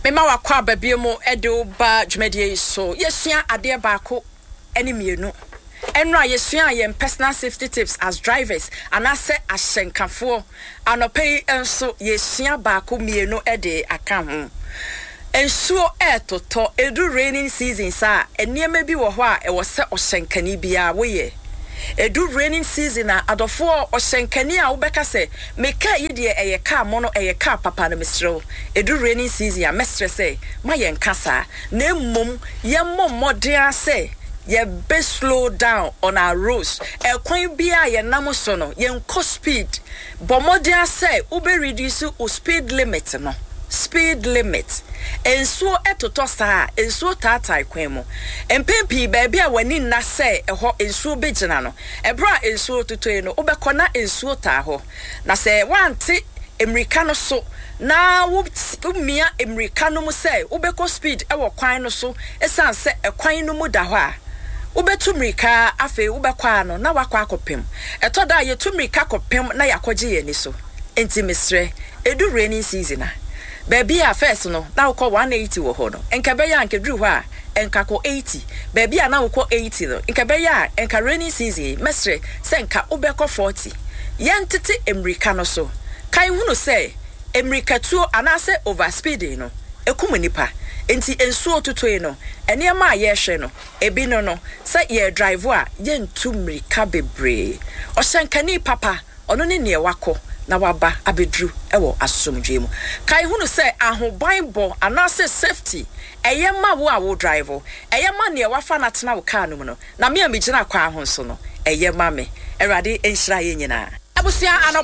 Mema wakwa babiemu edo ba dwumadie so yesua ade baako ene mienu enra yesua yem personal safety tips as drivers anase ahyenkafo anopei enso yesua baako mienu ede aka ho ensuo etoto edu raining season sa eniema bi wo ho a ewo se ohyenkani bia woye edu raining season a adofo ohyenkani a wobeka se meka yide eye ka mono eye ka papa na mesrew edu raining season a mestre se ma yen kasa na emmom yemmom modern se ye be slow down on our roads ekwan bia ye nam so no yen co speed but modern se ube reduce o speed limit no speed limit ensuo etoto saa ensuo taatai kwan mu empempi baabi a wani na se eho ensuo begina no ebra ensuo totoe no obekọ na ensuo taa ho na se wanti America no so na wumia America no mu se ubekọ speed ewo kwan no so esan se ekwan no mu da ho a ubetu America afi ubekọ ano na wakọ akopem etoda ye tu America kopem na yakọgye ye ni so enti mesre edu rainy season a baby a first no na wo 180 wo ho no enka be ya nkedru ho a enka ko 80 baby a na wo 80 no enka be ya enka rainy season mesre se enka ubekọ 40 yentete America no so kai hunu se America tuo anase overspeeding no ekum nipa enti ensuo totoe no enema a ye hwe no ebi no se ye drive a yentu America bebre ohyenkani papa ono ne ne wakọ na waba abedru ewo asomdwe mu kai hunu se ahoban bo anase safety eyema wo a wo drive eyema ne wafa na tena wo car no mu no na me amigina kwa ho so no eyema me erade enhira ye nyina abusia